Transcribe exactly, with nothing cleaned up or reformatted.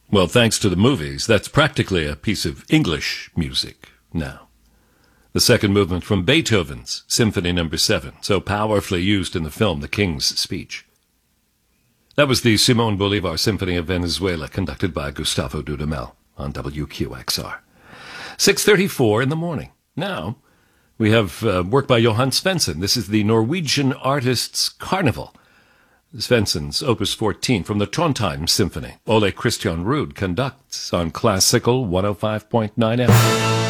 Well, thanks to the movies, that's practically a piece of English music now. The second movement from Beethoven's Symphony Number seven, so powerfully used in the film The King's Speech. That was the Simón Bolívar Symphony of Venezuela, conducted by Gustavo Dudamel on W Q X R. six thirty-four in the morning. Now, we have uh, work by Johan Svensson. This is the Norwegian Artists' Carnival. Svensson's Opus fourteen from the Trondheim Symphony. Ole Christian Ruud conducts on Classical one oh five point nine F M.